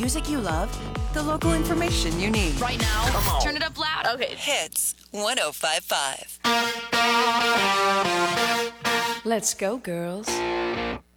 music you love, the local information you need. Right now, turn it up loud. Okay. Hits 105.5. Let's go, girls.